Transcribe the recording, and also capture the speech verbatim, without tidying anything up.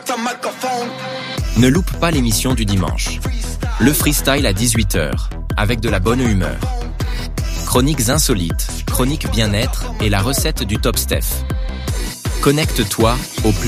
Ne loupe pas l'émission du dimanche. Le freestyle à dix-huit heures, avec de la bonne humeur. Chroniques insolites, chroniques bien-être et la recette du Top Steph. Connecte-toi au plus